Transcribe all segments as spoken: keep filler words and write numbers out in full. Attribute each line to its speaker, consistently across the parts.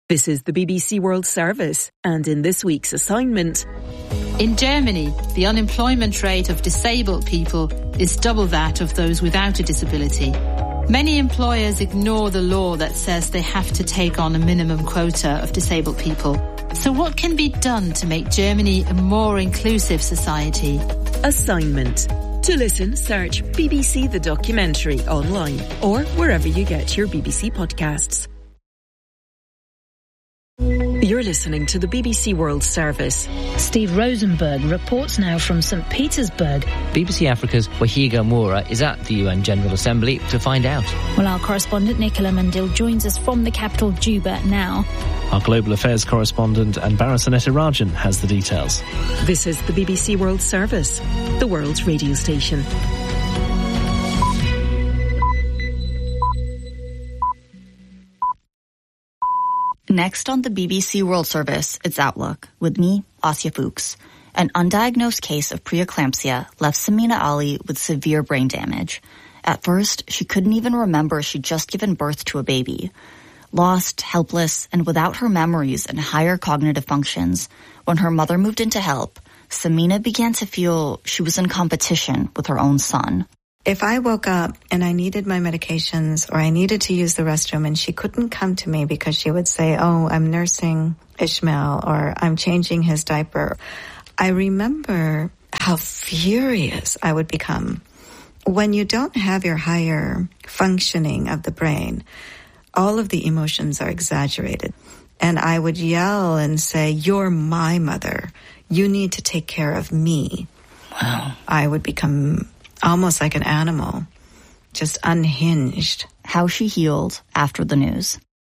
Speaker 1: This is the B B C World Service, and in this week's assignment...
Speaker 2: In Germany, the unemployment rate of disabled people is double that of those without a disability. Many employers ignore the law that says they have to take on a minimum quota of disabled people. So what can be done to make Germany a more inclusive society?
Speaker 1: Assignment. To listen, search B B C The Documentary online or wherever you get your B B C podcasts. You're listening to the B B C World Service.
Speaker 3: Steve Rosenberg reports now from Saint Petersburg.
Speaker 4: B B C Africa's Wahiga Moura is at the U N General Assembly to find out.
Speaker 3: Well, our correspondent Nicola Mandil joins us from the capital Juba now.
Speaker 5: Our global affairs correspondent Anbara Sanetirajan has the details.
Speaker 1: This is the B B C World Service, the world's radio station.
Speaker 6: Next on the B B C World Service, it's Outlook, with me, Asya Fuchs. An undiagnosed case of preeclampsia left Samina Ali with severe brain damage. At first, she couldn't even remember she'd just given birth to a baby. Lost, helpless, and without her memories and higher cognitive functions, when her mother moved in to help, Samina began to feel she was in competition with her own son.
Speaker 7: If I woke up and I needed my medications or I needed to use the restroom and she couldn't come to me because she would say, oh, I'm nursing Ishmael or I'm changing his diaper, I remember how furious I would become. When you don't have your higher functioning of the brain, all of the emotions are exaggerated. And I would yell and say, you're my mother. You need to take care of me.
Speaker 6: Wow.
Speaker 7: I would become almost like an animal, just unhinged.
Speaker 6: How she healed after the news.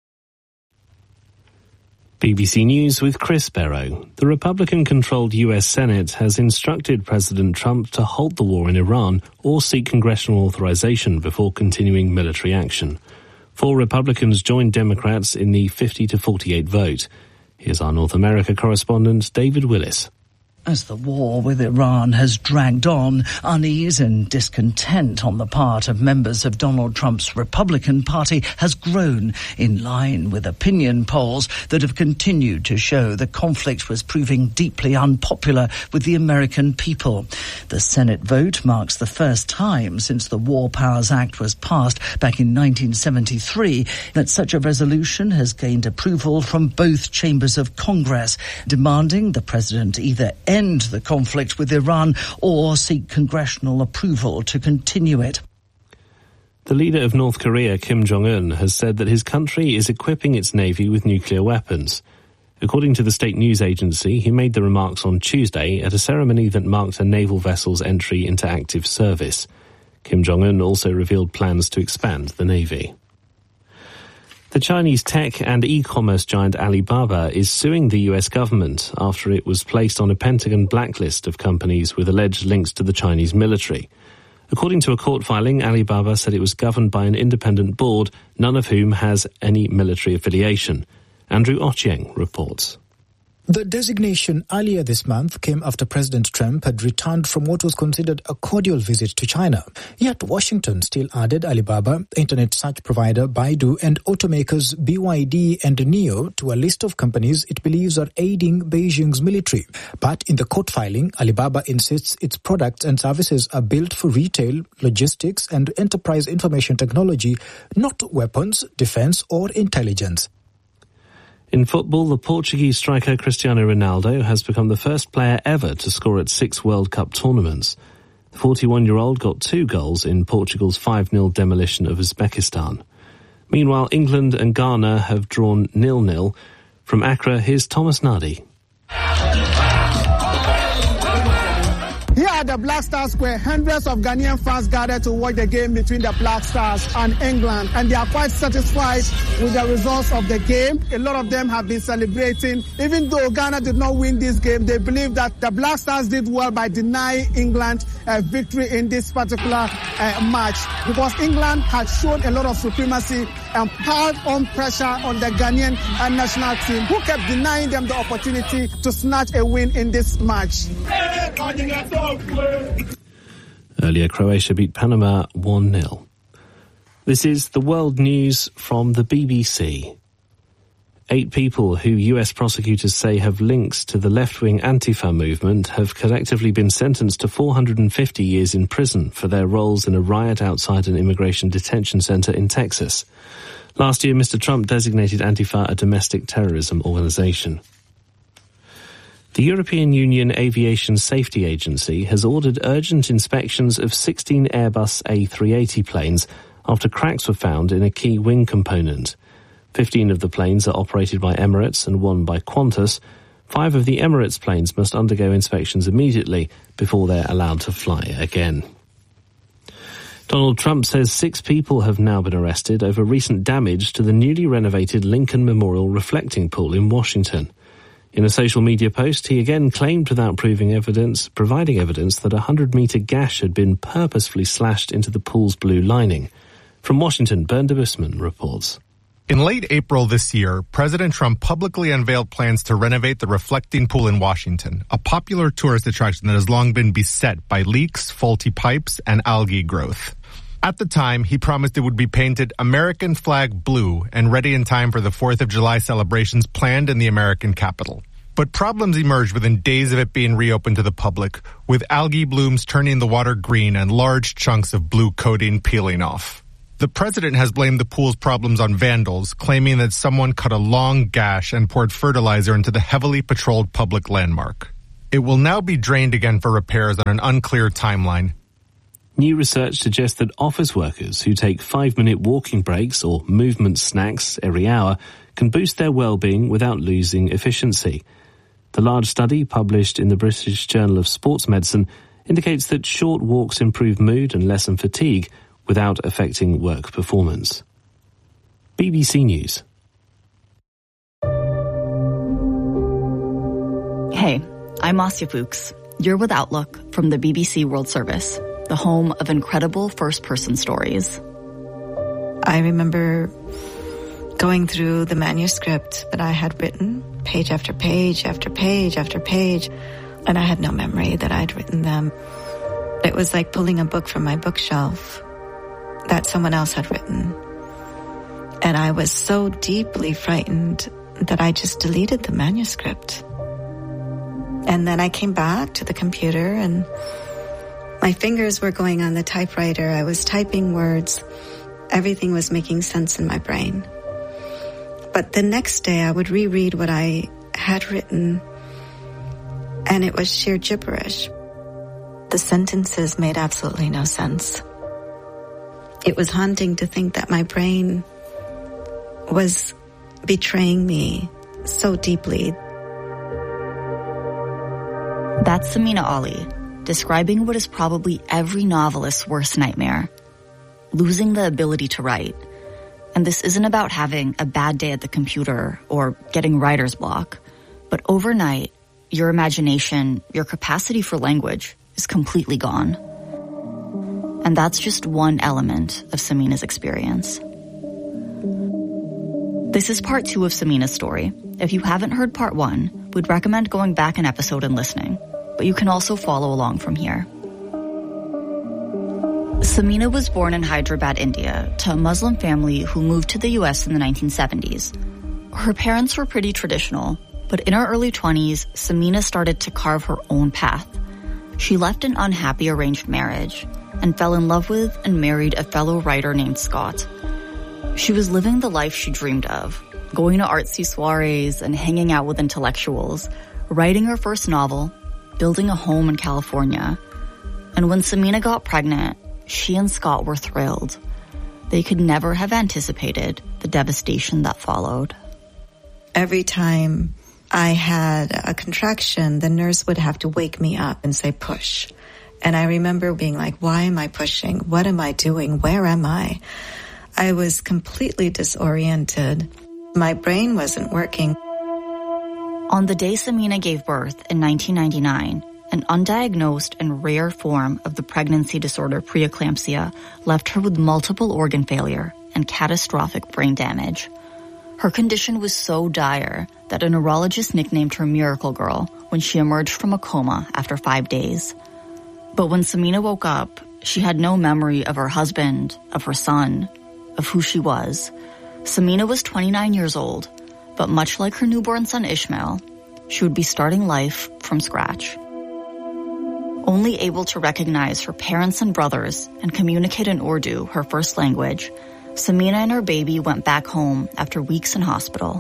Speaker 5: B B C News with Chris Barrow. The Republican-controlled U S Senate has instructed President Trump to halt the war in Iran or seek congressional authorization before continuing military action. Four Republicans joined Democrats in the fifty to forty-eight vote. Here's our North America correspondent, David Willis.
Speaker 8: As the war with Iran has dragged on, unease and discontent on the part of members of Donald Trump's Republican Party has grown, in line with opinion polls that have continued to show the conflict was proving deeply unpopular with the American people. The Senate vote marks the first time since the War Powers Act was passed back in nineteen seventy-three that such a resolution has gained approval from both chambers of Congress, demanding the president either end the conflict with Iran or seek congressional approval to continue it.
Speaker 5: The leader of North Korea, Kim Jong-un, has said that his country is equipping its navy with nuclear weapons. According to the state news agency, he made the remarks on Tuesday at a ceremony that marked a naval vessel's entry into active service. Kim Jong-un also revealed plans to expand the navy. The Chinese tech and e-commerce giant Alibaba is suing the U S government after it was placed on a Pentagon blacklist of companies with alleged links to the Chinese military. According to a court filing, Alibaba said it was governed by an independent board, none of whom has any military affiliation. Andrew Ochieng reports.
Speaker 9: The designation earlier this month came after President Trump had returned from what was considered a cordial visit to China. Yet Washington still added Alibaba, internet search provider Baidu, and automakers B Y D and NIO to a list of companies it believes are aiding Beijing's military. But in the court filing, Alibaba insists its products and services are built for retail, logistics, and enterprise information technology, not weapons, defense, or intelligence.
Speaker 5: In football, the Portuguese striker Cristiano Ronaldo has become the first player ever to score at six World Cup tournaments. The forty-one-year-old got two goals in Portugal's five nil demolition of Uzbekistan. Meanwhile, England and Ghana have drawn nil nil. From Accra, here's Thomas Nardi.
Speaker 10: Here at the Black Stars Square, hundreds of Ghanaian fans gathered to watch the game between the Black Stars and England, and they are quite satisfied with the results of the game. A lot of them have been celebrating. Even though Ghana did not win this game, they believe that the Black Stars did well by denying England a victory in this particular uh, match, because England had shown a lot of supremacy and piled on pressure on the Ghanaian uh, national team, who kept denying them the opportunity to snatch a win in this match.
Speaker 5: Earlier, Croatia beat Panama one nil. This is the world news from the B B C. Eight people who U S prosecutors say have links to the left-wing Antifa movement have collectively been sentenced to four hundred fifty years in prison for their roles in a riot outside an immigration detention center in Texas. Last year, Mister Trump designated Antifa a domestic terrorism organization. The European Union Aviation Safety Agency has ordered urgent inspections of sixteen Airbus A three eighty planes after cracks were found in a key wing component. Fifteen of the planes are operated by Emirates and one by Qantas. Five of the Emirates planes must undergo inspections immediately before they're allowed to fly again. Donald Trump says six people have now been arrested over recent damage to the newly renovated Lincoln Memorial reflecting pool in Washington. In a social media post, he again claimed without proving evidence, providing evidence that a hundred-metre gash had been purposefully slashed into the pool's blue lining. From Washington, Bernd de Busman reports.
Speaker 11: In late April this year, President Trump publicly unveiled plans to renovate the reflecting pool in Washington, a popular tourist attraction that has long been beset by leaks, faulty pipes, and algae growth. At the time, he promised it would be painted American flag blue and ready in time for the fourth of July celebrations planned in the American capital. But problems emerged within days of it being reopened to the public, with algae blooms turning the water green and large chunks of blue coating peeling off. The president has blamed the pool's problems on vandals, claiming that someone cut a long gash and poured fertilizer into the heavily patrolled public landmark. It will now be drained again for repairs on an unclear timeline.
Speaker 5: New research suggests that office workers who take five-minute walking breaks or movement snacks every hour can boost their well-being without losing efficiency. The large study, published in the British Journal of Sports Medicine, indicates that short walks improve mood and lessen fatigue without affecting work performance. B B C News.
Speaker 6: Hey, I'm Asya Fuchs. You're with Outlook from the B B C World Service, the home of incredible first-person stories.
Speaker 7: I remember going through the manuscript that I had written, page after page after page after page, and I had no memory that I'd written them. It was like pulling a book from my bookshelf that someone else had written. And I was so deeply frightened that I just deleted the manuscript. And then I came back to the computer and my fingers were going on the typewriter. I was typing words. Everything was making sense in my brain. But the next day I would reread what I had written and it was sheer gibberish. The sentences made absolutely no sense. It was haunting to think that my brain was betraying me so deeply.
Speaker 6: That's Samina Ali, describing what is probably every novelist's worst nightmare, losing the ability to write. And this isn't about having a bad day at the computer or getting writer's block, but overnight, your imagination, your capacity for language is completely gone. And that's just one element of Samina's experience. This is part two of Samina's story. If you haven't heard part one, we'd recommend going back an episode and listening, but you can also follow along from here. Samina was born in Hyderabad, India, to a Muslim family who moved to the U S in the nineteen seventies. Her parents were pretty traditional, but in her early twenties, Samina started to carve her own path. She left an unhappy arranged marriage and fell in love with and married a fellow writer named Scott. She was living the life she dreamed of, going to artsy soirees and hanging out with intellectuals, writing her first novel, building a home in California. And when Samina got pregnant, she and Scott were thrilled. They could never have anticipated the devastation that followed.
Speaker 7: Every time I had a contraction, the nurse would have to wake me up and say, push. And I remember being like, why am I pushing? What am I doing? Where am I? I was completely disoriented. My brain wasn't working.
Speaker 6: On the day Samina gave birth in nineteen ninety-nine, an undiagnosed and rare form of the pregnancy disorder preeclampsia left her with multiple organ failure and catastrophic brain damage. Her condition was so dire that a neurologist nicknamed her Miracle Girl when she emerged from a coma after five days. But when Samina woke up, she had no memory of her husband, of her son, of who she was. Samina was twenty-nine years old, But much like her newborn son Ishmael, she would be starting life from scratch. Only able to recognize her parents and brothers and communicate in Urdu, her first language, Samina and her baby went back home after weeks in hospital.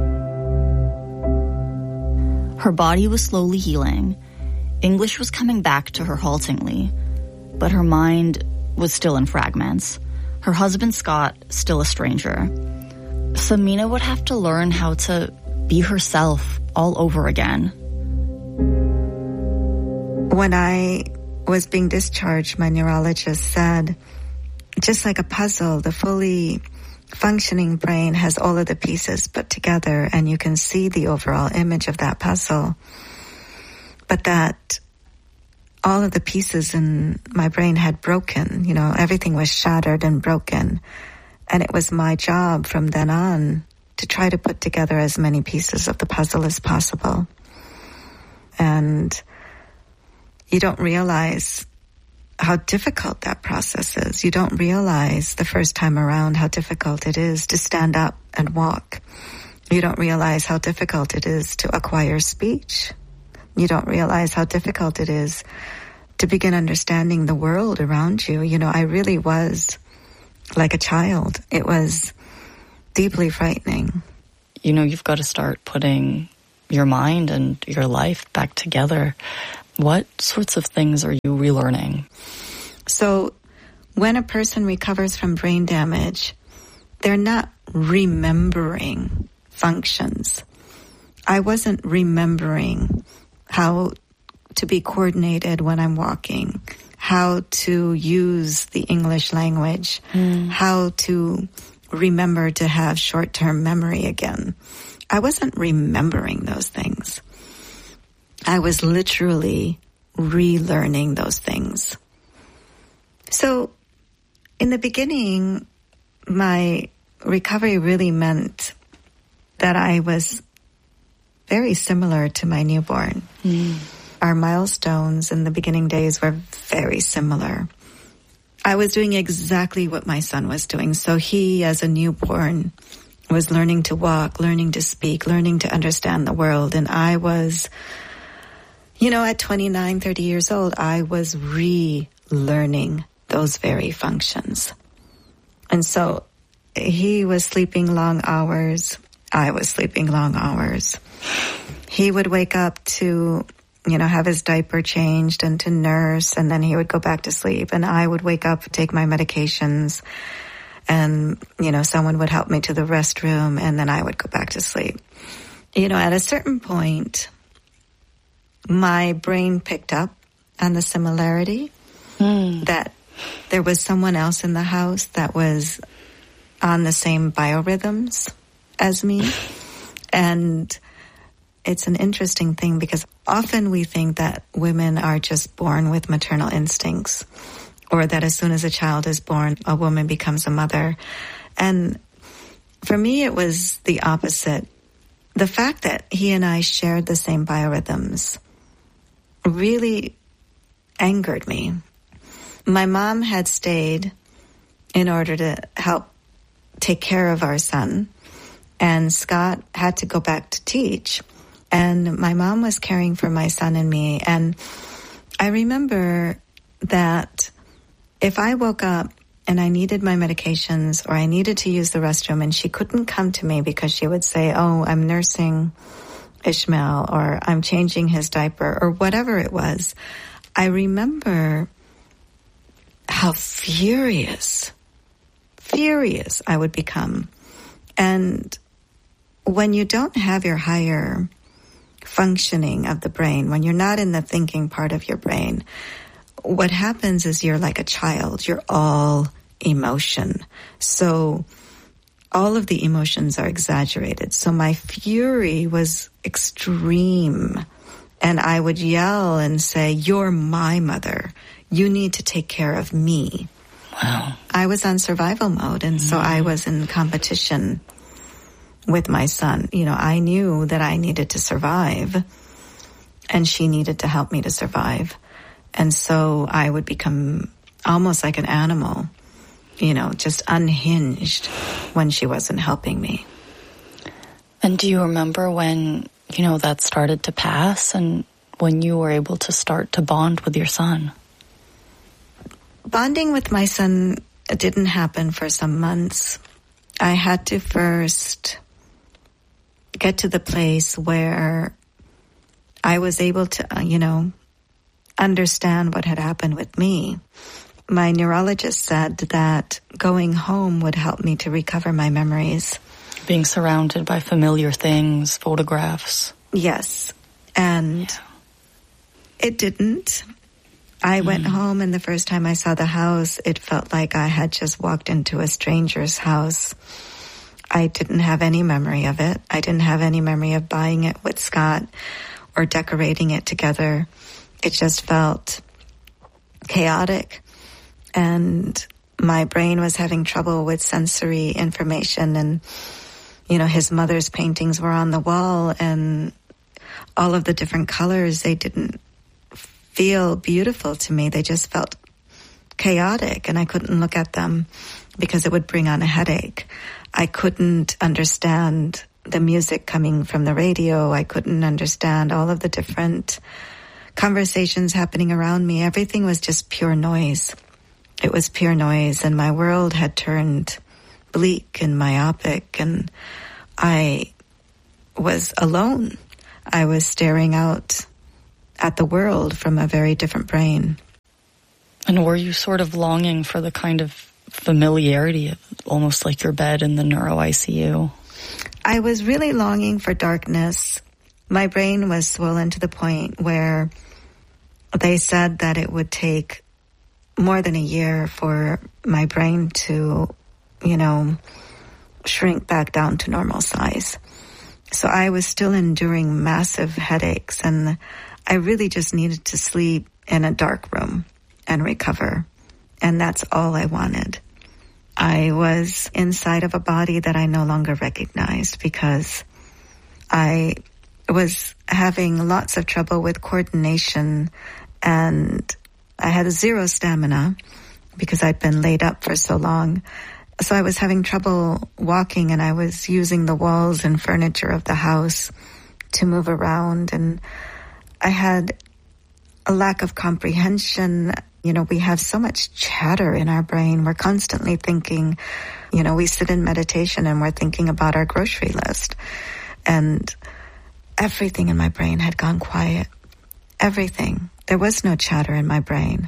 Speaker 6: Her body was slowly healing. English was coming back to her haltingly, but her mind was still in fragments. Her husband, Scott, still a stranger. Samina would have to learn how to be herself all over again.
Speaker 7: When I was being discharged, my neurologist said, just like a puzzle, the fully functioning brain has all of the pieces put together and you can see the overall image of that puzzle. But that all of the pieces in my brain had broken, you know, everything was shattered and broken. And it was my job from then on to try to put together as many pieces of the puzzle as possible. And you don't realize how difficult that process is. You don't realize the first time around how difficult it is to stand up and walk. You don't realize how difficult it is to acquire speech. You don't realize how difficult it is to begin understanding the world around you. You know, I really was like a child. It was deeply frightening.
Speaker 6: You know, you've got to start putting your mind and your life back together. What sorts of things are you relearning?
Speaker 7: So when a person recovers from brain damage, they're not remembering functions. I wasn't remembering how to be coordinated when I'm walking, how to use the English language, mm. how to remember to have short-term memory again. I wasn't remembering those things. I was literally relearning those things. So in the beginning, my recovery really meant that I was very similar to my newborn. Mm. Our milestones in the beginning days were very similar. I was doing exactly what my son was doing. So he, as a newborn, was learning to walk, learning to speak, learning to understand the world. And I was, you know, at twenty-nine, thirty years old, I was relearning those very functions. And so he was sleeping long hours. I was sleeping long hours. He would wake up to, you know, have his diaper changed and to nurse, and then he would go back to sleep. And I would wake up, take my medications, and, you know, someone would help me to the restroom, and then I would go back to sleep. You know, at a certain point, my brain picked up on the similarity mm. that there was someone else in the house that was on the same biorhythms as me. And it's an interesting thing because often we think that women are just born with maternal instincts, or that as soon as a child is born, a woman becomes a mother. And for me, it was the opposite. The fact that he and I shared the same biorhythms really angered me. My mom had stayed in order to help take care of our son, and Scott had to go back to teach. And my mom was caring for my son and me. And I remember that if I woke up and I needed my medications or I needed to use the restroom and she couldn't come to me because she would say, oh, I'm nursing Ishmael, or I'm changing his diaper, or whatever it was, I remember how furious, furious I would become. And when you don't have your higher functioning of the brain, when you're not in the thinking part of your brain, what happens is you're like a child. You're all emotion. So all of the emotions are exaggerated. So my fury was extreme. And I would yell and say, you're my mother. You need to take care of me. Wow. I was on survival mode. And mm. so I was in competition with my son. You know, I knew that I needed to survive, and she needed to help me to survive. And so I would become almost like an animal, you know, just unhinged when she wasn't helping me.
Speaker 6: And And do you remember when, you know, that started to pass and when you were able to start to bond with your son?
Speaker 7: Bonding with my son didn't happen for some months. I had to first get to the place where I was able to, you know, understand what had happened with me. My neurologist said that going home would help me to recover my memories.
Speaker 6: Being surrounded by familiar things, photographs.
Speaker 7: Yes. And yeah. It didn't. I mm. went home, and the first time I saw the house, it felt like I had just walked into a stranger's house. I didn't have any memory of it. I didn't have any memory of buying it with Scott or decorating it together. It just felt chaotic. And my brain was having trouble with sensory information. And, you know, his mother's paintings were on the wall, and all of the different colors, they didn't feel beautiful to me. They just felt chaotic, and I couldn't look at them because it would bring on a headache. I couldn't understand the music coming from the radio. I couldn't understand all of the different conversations happening around me. Everything was just pure noise. It was pure noise, and my world had turned bleak and myopic, and I was alone. I was staring out at the world from a very different brain.
Speaker 6: And were you sort of longing for the kind of familiarity of almost like your bed in the neuro I C U?
Speaker 7: I was really longing for darkness. My brain was swollen to the point where they said that it would take more than a year for my brain to, you know, shrink back down to normal size. So I was still enduring massive headaches, and I really just needed to sleep in a dark room and recover. And that's all I wanted. I was inside of a body that I no longer recognized because I was having lots of trouble with coordination, and I had zero stamina because I'd been laid up for so long. So I was having trouble walking, and I was using the walls and furniture of the house to move around, and I had a lack of comprehension. You know, we have so much chatter in our brain. We're constantly thinking, you know, we sit in meditation and we're thinking about our grocery list. And everything in my brain had gone quiet. Everything. There was no chatter in my brain.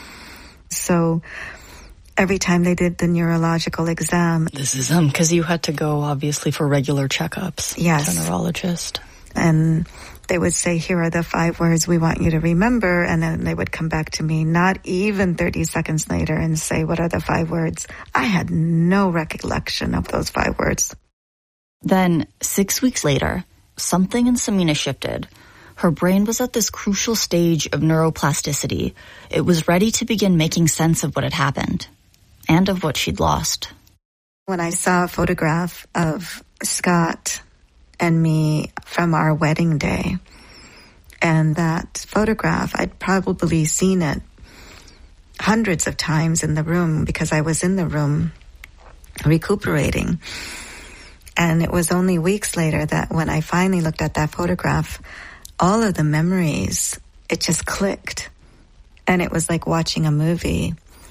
Speaker 7: So every time they did the neurological exam.
Speaker 6: This is um because you had to go, obviously, for regular checkups.
Speaker 7: Yes.
Speaker 6: To a neurologist.
Speaker 7: And they would say, here are the five words we want you to remember. And then they would come back to me not even thirty seconds later and say, what are the five words? I had no recollection of those five words.
Speaker 6: Then, six weeks later, something in Samina shifted. Her brain was at this crucial stage of neuroplasticity. It was ready to begin making sense of what had happened and of what she'd lost.
Speaker 7: When I saw a photograph of Scott and me from our wedding day, and that photograph, I'd probably seen it hundreds of times in the room because I was in the room recuperating. And it was only weeks later that when I finally looked at that photograph, all of the memories, it just clicked. And it was like watching a movie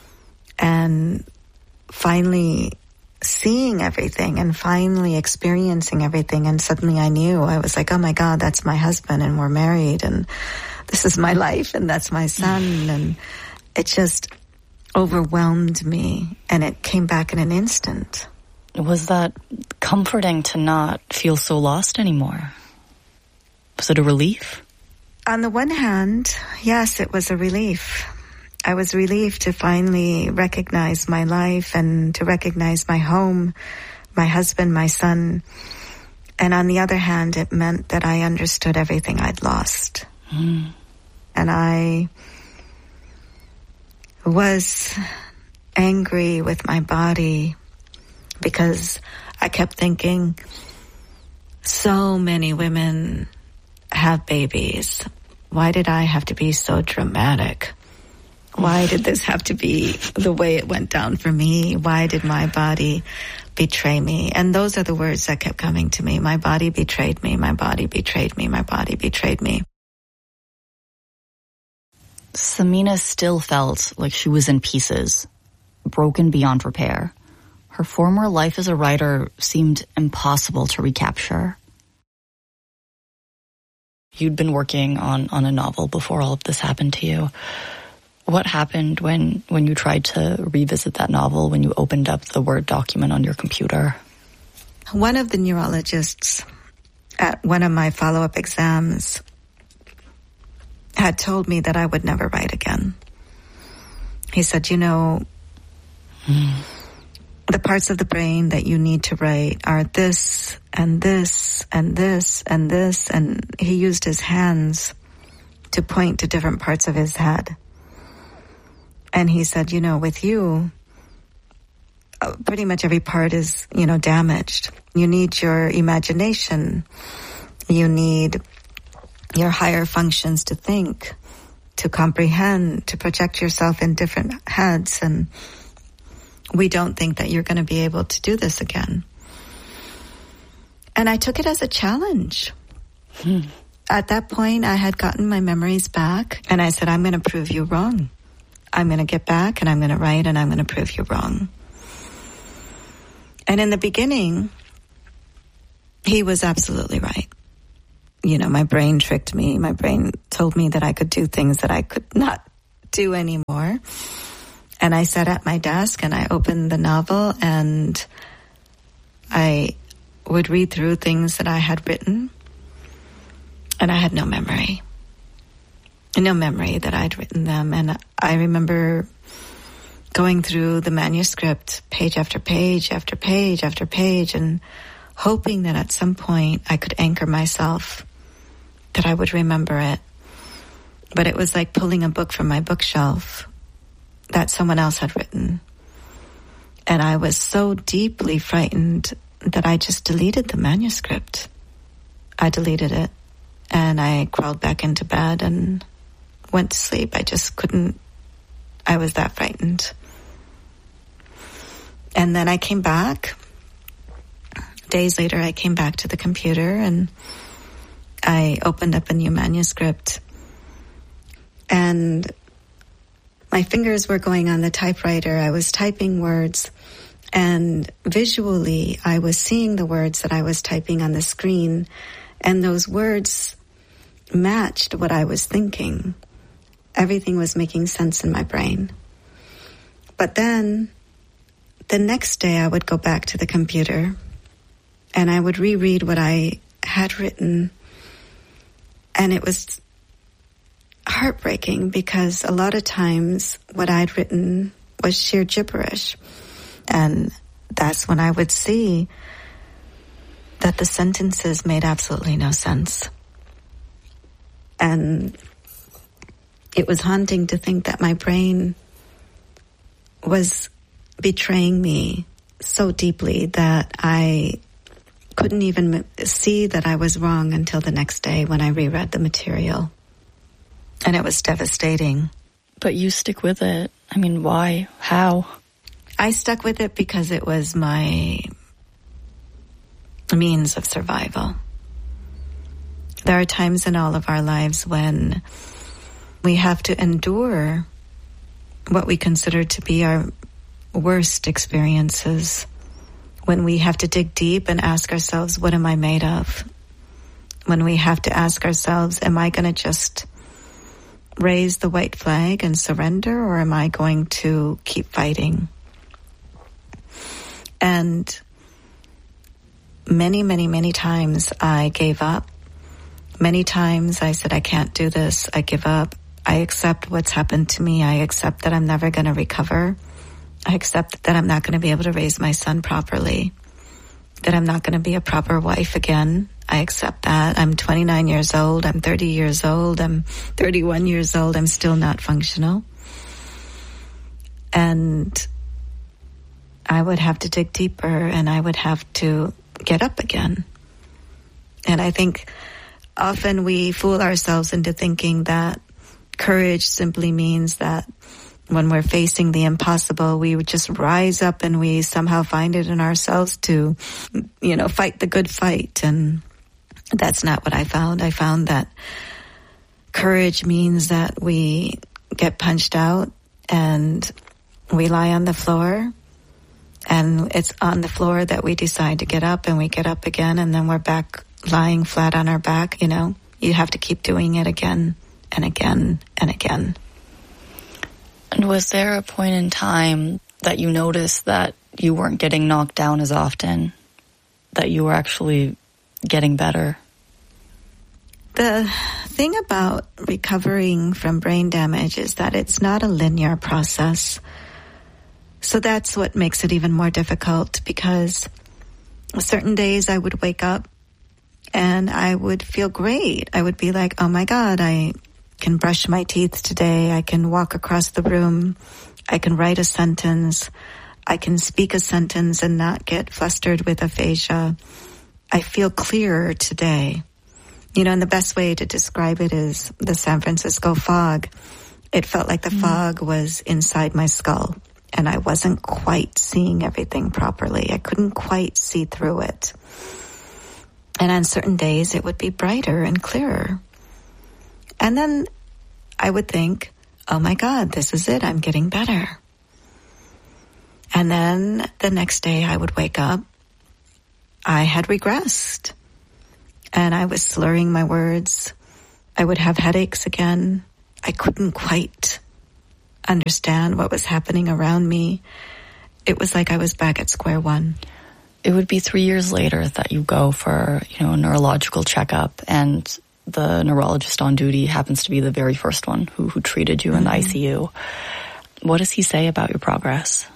Speaker 7: and finally seeing everything and finally experiencing everything. And suddenly I knew. I was like, oh my God, that's my husband and we're married and this is my life and that's my son. And it just overwhelmed me and it came back in an instant.
Speaker 6: Was that comforting to not feel so lost anymore? Was it a relief?
Speaker 7: On the one hand, yes, it was a relief. I was relieved to finally recognize my life and to recognize my home, my husband, my son. And on the other hand, it meant that I understood everything I'd lost. Mm. And I was angry with my body because I kept thinking, so many women have babies. Why did I have to be so dramatic? Why did this have to be the way it went down for me? Why did my body betray me. And those are the words that kept coming to me. My body betrayed me. My body betrayed me. My body betrayed me.
Speaker 6: Samina still felt like she was in pieces, broken beyond repair. Her former life as a writer seemed impossible to recapture. You'd been working on, on a novel before all of this happened to you. What happened when, when you tried to revisit that novel, when you opened up the Word document on your computer?
Speaker 7: One of the neurologists at one of my follow-up exams had told me that I would never write again. He said, you know, mm. the parts of the brain that you need to write are this and this and this and this. And he used his hands to point to different parts of his head. And he said, you know, with you, pretty much every part is, you know, damaged. You need your imagination. You need your higher functions to think, to comprehend, to project yourself in different heads. And we don't think that you're going to be able to do this again. And I took it as a challenge. Hmm. At that point, I had gotten my memories back, and I said, I'm going to prove you wrong. I'm going to get back, and I'm going to write, and I'm going to prove you wrong. And in the beginning, he was absolutely right. You know, my brain tricked me. My brain told me that I could do things that I could not do anymore. And I sat at my desk, and I opened the novel, and I would read through things that I had written, and I had no memory. No memory that I'd written them. And I remember going through the manuscript page after page after page after page and hoping that at some point I could anchor myself, that I would remember it. But it was like pulling a book from my bookshelf that someone else had written. And I was so deeply frightened that I just deleted the manuscript. I deleted it, and I crawled back into bed and went to sleep. I just couldn't, I was that frightened. And then I came back. Days later, I came back to the computer, and I opened up a new manuscript. And my fingers were going on the typewriter. I was typing words, and visually, I was seeing the words that I was typing on the screen, and those words matched what I was thinking. Everything was making sense in my brain. But then, the next day, I would go back to the computer, and I would reread what I had written, and it was heartbreaking because a lot of times what I'd written was sheer gibberish. And that's when I would see that the sentences made absolutely no sense. And it was haunting to think that my brain was betraying me so deeply that I couldn't even see that I was wrong until the next day when I reread the material. And it was devastating.
Speaker 6: But you stick with it. I mean, why? How?
Speaker 7: I stuck with it because it was my means of survival. There are times in all of our lives when we have to endure what we consider to be our worst experiences, when we have to dig deep and ask ourselves, what am I made of? When we have to ask ourselves, am I going to just raise the white flag and surrender, or am I going to keep fighting? And many, many, many times I gave up. Many times I said, I can't do this. I give up. I accept what's happened to me. I accept that I'm never going to recover. I accept that I'm not going to be able to raise my son properly, that I'm not going to be a proper wife again. I accept that. I'm twenty-nine years old. I'm thirty years old. I'm thirty-one years old. I'm still not functional. And I would have to dig deeper, and I would have to get up again. And I think often we fool ourselves into thinking that courage simply means that when we're facing the impossible, we would just rise up and we somehow find it in ourselves to, you know, fight the good fight. And that's not what I found. I found that courage means that we get punched out and we lie on the floor, and it's on the floor that we decide to get up, and we get up again, and then we're back lying flat on our back. You know, you have to keep doing it again and again and again.
Speaker 6: And was there a point in time that you noticed that you weren't getting knocked down as often, that you were actually getting better?
Speaker 7: The thing about recovering from brain damage is that it's not a linear process. So that's what makes it even more difficult, because certain days I would wake up and I would feel great. I would be like, oh my God, I can brush my teeth today. I can walk across the room. I can write a sentence. I can speak a sentence and not get flustered with aphasia. I feel clearer today. You know, and the best way to describe it is the San Francisco fog. It felt like the mm. fog was inside my skull, and I wasn't quite seeing everything properly. I couldn't quite see through it. And on certain days, it would be brighter and clearer. And then I would think, oh my God, this is it. I'm getting better. And then the next day I would wake up. I had regressed. And I was slurring my words. I would have headaches again. I couldn't quite understand what was happening around me. It was like I was back at square one.
Speaker 6: It would be three years later that you go for, you know, a neurological checkup, and the neurologist on duty happens to be the very first one who, who treated you mm-hmm. in the I C U. What does he say about your progress?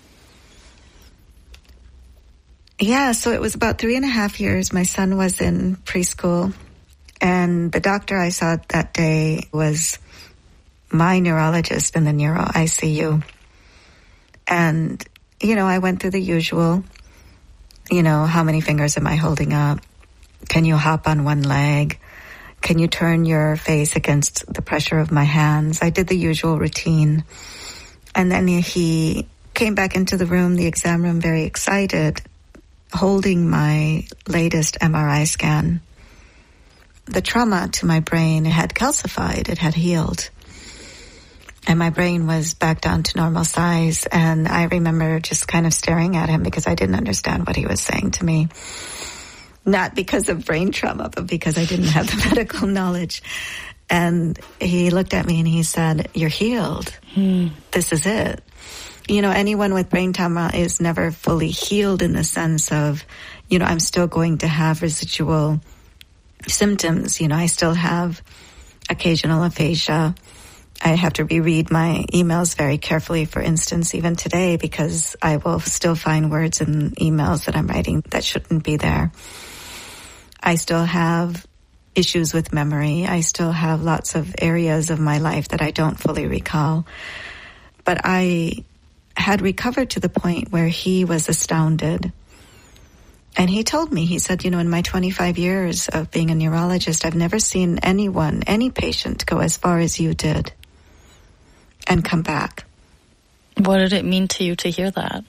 Speaker 7: Yeah, so it was about three and a half years. My son was in preschool, and the doctor I saw that day was my neurologist in the neuro I C U. And, you know, I went through the usual, you know, how many fingers am I holding up? Can you hop on one leg? Can you turn your face against the pressure of my hands? I did the usual routine. And then he came back into the room, the exam room, very excited, holding my latest M R I scan. The trauma to my brain had calcified, it had healed. And my brain was back down to normal size. And I remember just kind of staring at him because I didn't understand what he was saying to me. Not because of brain trauma, but because I didn't have the medical knowledge. And he looked at me and he said, you're healed. Hmm. This is it. You know, anyone with brain trauma is never fully healed in the sense of, you know, I'm still going to have residual symptoms. You know, I still have occasional aphasia. I have to reread my emails very carefully, for instance, even today, because I will still find words in emails that I'm writing that shouldn't be there. I still have issues with memory. I still have lots of areas of my life that I don't fully recall. But I had recovered to the point where he was astounded. And he told me, he said, you know, in my twenty-five years of being a neurologist, I've never seen anyone, any patient go as far as you did and come back.
Speaker 6: What did it mean to you to hear that?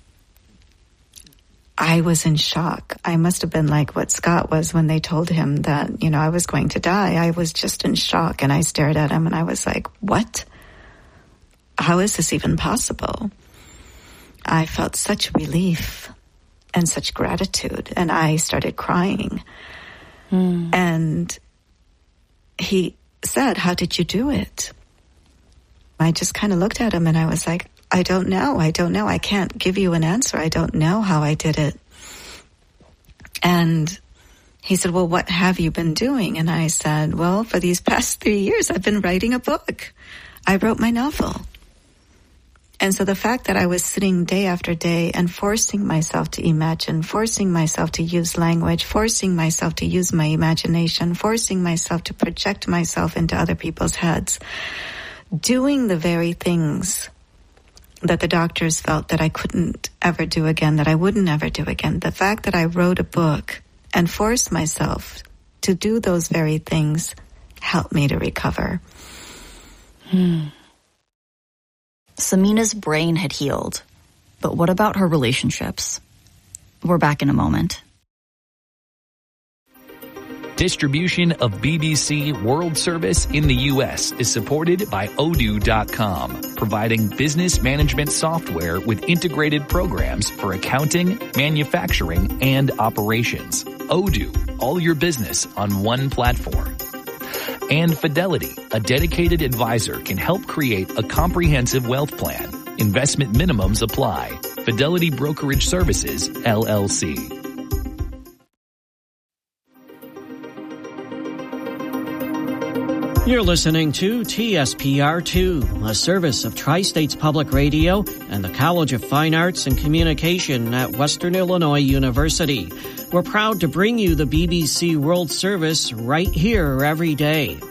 Speaker 7: I was in shock. I must have been like what Scott was when they told him that, you know, I was going to die. I was just in shock, and I stared at him and I was like, what? How is this even possible? I felt such relief and such gratitude, and I started crying. Mm. And he said, how did you do it? I just kind of looked at him and I was like, I don't know. I don't know. I can't give you an answer. I don't know how I did it. And he said, well, what have you been doing? And I said, well, for these past three years, I've been writing a book. I wrote my novel. And so the fact that I was sitting day after day and forcing myself to imagine, forcing myself to use language, forcing myself to use my imagination, forcing myself to project myself into other people's heads, doing the very things that the doctors felt that I couldn't ever do again, that I wouldn't ever do again. The fact that I wrote a book and forced myself to do those very things helped me to recover. Hmm.
Speaker 6: Samina's brain had healed. But what about her relationships? We're back in a moment.
Speaker 12: Distribution of B B C World Service in the U S is supported by Odoo dot com, providing business management software with integrated programs for accounting, manufacturing, and operations. Odoo, all your business on one platform. And Fidelity, a dedicated advisor, can help create a comprehensive wealth plan. Investment minimums apply. Fidelity Brokerage Services, L L C.
Speaker 13: You're listening to T S P R two, a service of Tri-States Public Radio and the College of Fine Arts and Communication at Western Illinois University. We're proud to bring you the B B C World Service right here every day.